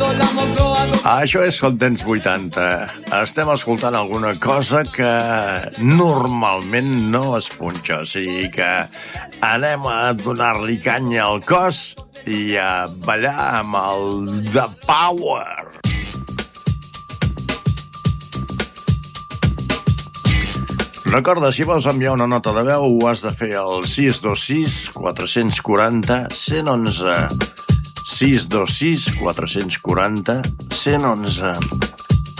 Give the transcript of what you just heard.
Això és Hot Dance 80. Estem escoltant alguna cosa que normalment no es punxa, o sigui que anem a donar-li canya al cos i a ballar amb el The Power. Recorda, si vols enviar una nota de veu, ho has de fer al 626 440 111. 626 440 111.